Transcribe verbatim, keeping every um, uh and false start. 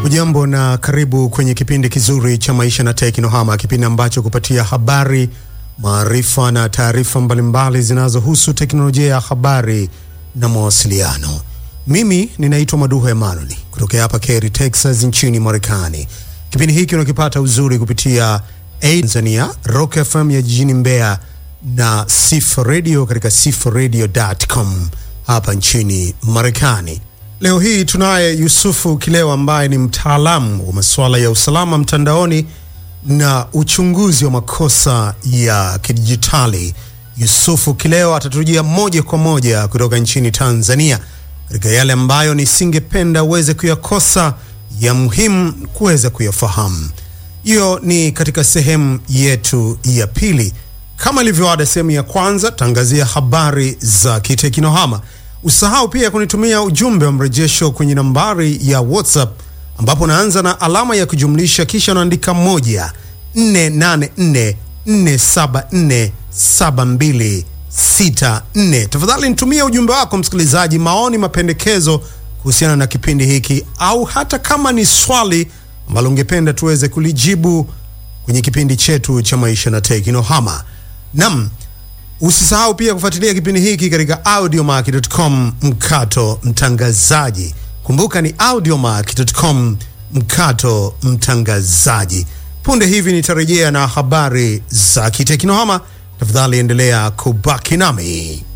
Ujambo na karibu kwenye kipindi kizuri cha Maisha na Teknohama, kipindi ambacho kupatia habari, maarifa na taarifa mbalimbali zinazohusu teknolojia ya habari na mawasiliano. Mimi ninaitwa Maduho Emmanuel kutoka hapa Katy, Texas nchini Marekani. Kipindi hiki unakipata uzuri kupitia Tanzania, Rock F M ya jijini Mbeya na Sifa Radio katika sifa radio dot com hapa nchini Marekani. Leo hii tunaye Yusufu Kilewa ambaye ni mtaalamu wa masuala ya usalama mtandaoni na uchunguzi wa makosa ya kidijitali. Yusufu Kilewa atatujia moja kwa moja kutoka nchini Tanzania katika yale ambayo nisingependa uweze kuyakosa, ya muhimu kuweza kuyafahamu. Hiyo ni katika sehemu yetu ya pili. Kama ilivyoada sehemu ya kwanza, tangazia habari za kiteknohama. Usahau pia kunitumia ujumbe wa mrejesho kwenye nambari ya WhatsApp, ambapo naanza na alama ya kujumlisha kisha unaandika moja nne nane nne nne saba nne saba mbili sita nne. Tafadhali nitumie ujumbe wako msikilizaji, maoni, mapendekezo kuhusiana na kipindi hiki, au hata kama ni swali ambalo ungependa tuweze kulijibu kwenye kipindi chetu cha Maisha na Teknohama. Naam, usisahau pia kufuatilia kipindi hiki katika audiomack dot com mkato mtangazaji. Kumbuka ni audiomack dot com mkato mtangazaji. Punde hivi nitarejea na habari za kiteknohama. Tafadhali endelea kubaki nami.